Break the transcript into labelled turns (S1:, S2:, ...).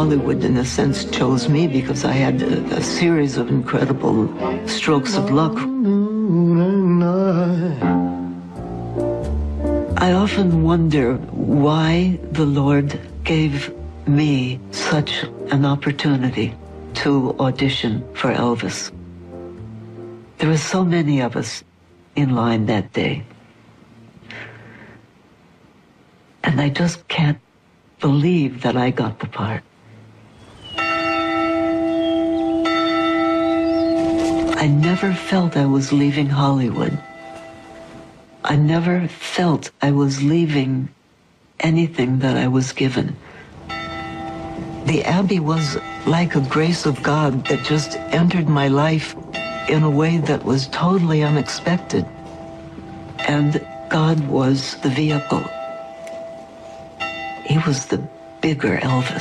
S1: Hollywood, in a sense, chose me because I had a series of incredible strokes of luck. I often wonder why the Lord gave me such an opportunity to audition for Elvis. There were so many of us in line that day. And I just can't believe that I got the part. I never felt I was leaving Hollywood. I never felt I was leaving anything that I was given. The Abbey was like a grace of God that just entered my life in a way that was totally unexpected. And God was the vehicle. He was the bigger Elvis.